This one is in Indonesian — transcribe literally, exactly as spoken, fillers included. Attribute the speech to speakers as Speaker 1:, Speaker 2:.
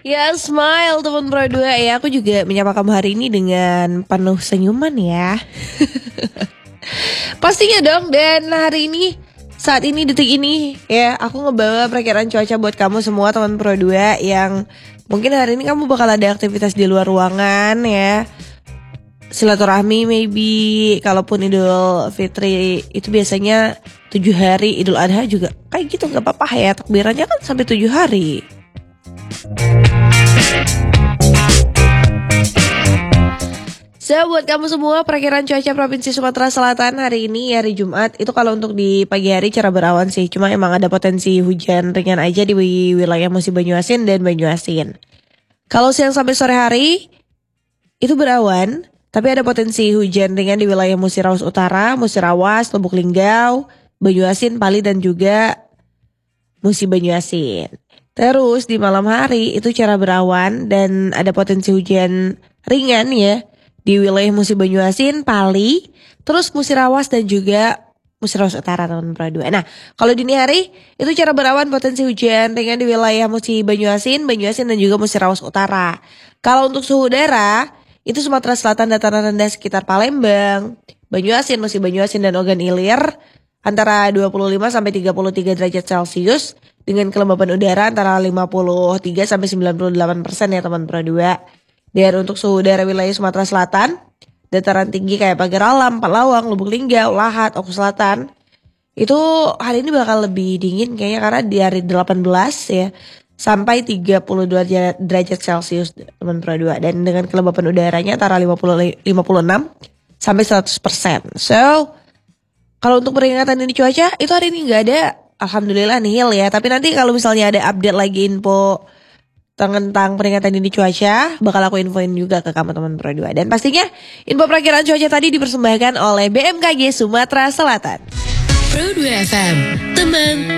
Speaker 1: Ya smile teman Pro dua ya. Aku juga menyapa kamu hari ini dengan penuh senyuman ya. Pastinya dong. Dan hari ini, saat ini, detik ini ya, aku ngebawa perkiraan cuaca buat kamu semua teman Pro dua yang mungkin hari ini kamu bakal ada aktivitas di luar ruangan ya. Silaturahmi maybe. Kalaupun Idul Fitri itu biasanya tujuh hari, Idul Adha juga kayak gitu, gak apa-apa ya. Takbirannya kan sampai tujuh hari. So, buat kamu semua, perkiraan cuaca Provinsi Sumatera Selatan hari ini, hari Jumat, itu kalau untuk di pagi hari cerah berawan sih. Cuma emang ada potensi hujan ringan aja di wilayah Musi Banyuasin dan Banyuasin. Kalau siang sampai sore hari, itu berawan, tapi ada potensi hujan ringan di wilayah Musirawas Utara, Musirawas, Lubuk Linggau, Banyuasin, Pali, dan juga Musi Banyuasin. Terus di malam hari itu cerah berawan dan ada potensi hujan ringan ya di wilayah Musi Banyuasin, Pali, terus Musirawas dan juga Musirawas Utara teman Pro dua. Nah, kalau dini hari itu cerah berawan potensi hujan ringan di wilayah Musi Banyuasin, Banyuasin dan juga Musirawas Utara. Kalau untuk suhu udara itu Sumatera Selatan dataran rendah sekitar Palembang, Banyuasin, Musi Banyuasin dan Ogan Ilir antara dua puluh lima sampai tiga puluh tiga derajat Celcius dengan kelembapan udara antara lima puluh tiga sampai sembilan puluh delapan persen ya teman Pro dua. Dan untuk suhu udara wilayah Sumatera Selatan, dataran tinggi kayak Pagar Alam, Palawang, Lubuk Linggau, Lahat, Oku Selatan, itu hari ini bakal lebih dingin kayaknya karena di hari delapan belas ya sampai tiga puluh dua derajat Celcius teman Pro dua. Dan dengan kelembapan udaranya antara lima puluh, lima puluh enam sampai seratus persen. So, kalau untuk peringatan ini cuaca, itu hari ini gak ada. Alhamdulillah nihil ya. Tapi nanti kalau misalnya ada update lagi info tentang peringatan ini cuaca, bakal aku infoin juga ke kamu teman Pro dua. Dan pastinya info perakiraan cuaca tadi dipersembahkan oleh B M K G Sumatera Selatan.
Speaker 2: Pro dua F M, teman